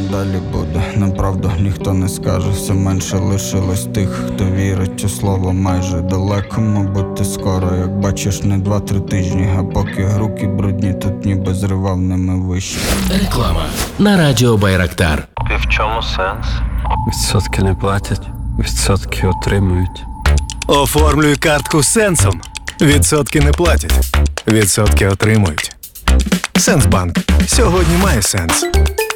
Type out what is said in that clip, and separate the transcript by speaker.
Speaker 1: далі буде? Направду ніхто не скаже. Все менше лишилось тих, хто вірить у слово майже. Далеко, мабуть, ти скоро, як бачиш, не 2-3 тижні. А поки руки брудні, тут ніби зривав ними вище.
Speaker 2: Реклама на радіо Байрактар.
Speaker 3: І в чому сенс?
Speaker 4: Відсотки не платять, відсотки отримують.
Speaker 5: Оформлюй картку з Сенсом. Відсотки не платять, відсотки отримують. Сенсбанк. Сьогодні має сенс.